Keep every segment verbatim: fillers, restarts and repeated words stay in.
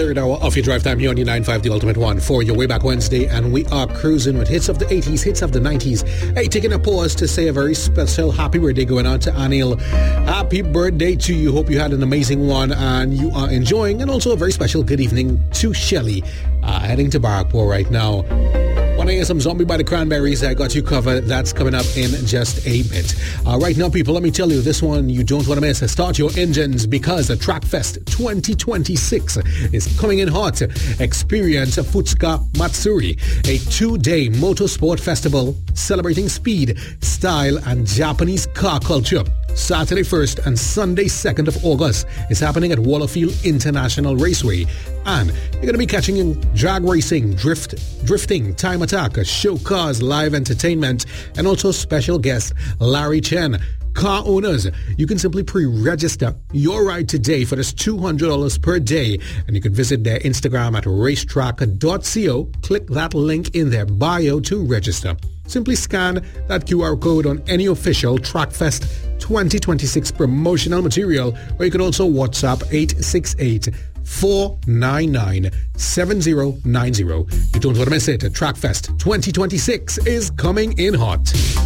third hour of your drive time here on your nine five, The Ultimate One, for your Way Back Wednesday, and we are cruising with hits of the eighties, hits of the nineties. Hey, taking a pause to say a very special happy birthday going on to Anil. Happy birthday to you. Hope you had an amazing one and you are enjoying, and also a very special good evening to Shelly, uh, heading to Barrackpore right now. Want to hear some Zombie by the Cranberries? I got you covered. That's coming up in just a bit. Uh, right now, people, let me tell you, this one you don't want to miss. Start your engines because the Trackfest twenty twenty-six is coming in hot. Experience Futsuka Matsuri, a two-day motorsport festival celebrating speed, style, and Japanese car culture. Saturday first and Sunday second of August is happening at Wallerfield International Raceway. And you're going to be catching in drag racing, drift, drifting, time attack, show cars, live entertainment, and also special guest Larry Chen. Car owners, you can simply pre-register your ride today for just two hundred dollars per day, and you can visit their Instagram at racetrack dot co. Click that link in their bio to register. Simply scan that Q R code on any official Trackfest twenty twenty-six promotional material, or you can also WhatsApp eight six eight, four nine nine, seven zero nine zero. You don't want to miss it. Trackfest twenty twenty-six is coming in hot.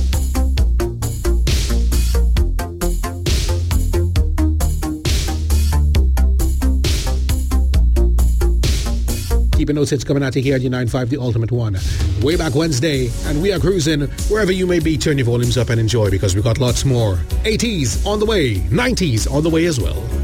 Keeping those hits coming at you here at your nine five, The Ultimate One. Way Back Wednesday, and we are cruising. Wherever you may be, turn your volumes up and enjoy, because we got lots more. eighties on the way, nineties on the way as well.